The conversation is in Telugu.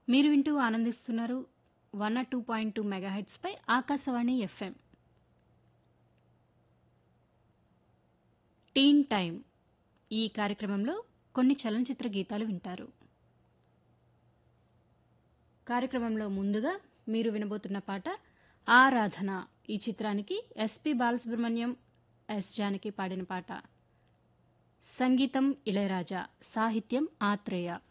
మీరు వింటూ ఆనందిస్తున్నారు 102.2 మెగాహెట్స్ పై ఆకాశవాణి ఎఫ్ఎం. టీన్ టైమ్ ఈ కార్యక్రమంలో కొన్ని చలనచిత్ర గీతాలు వింటారు. కార్యక్రమంలో ముందుగా మీరు వినబోతున్న పాట ఆరాధన ఈ చిత్రానికి ఎస్పి బాలసుబ్రహ్మణ్యం, ఎస్ జానకి పాడిన పాట. సంగీతం ఇళయరాజా, సాహిత్యం ఆత్రేయ.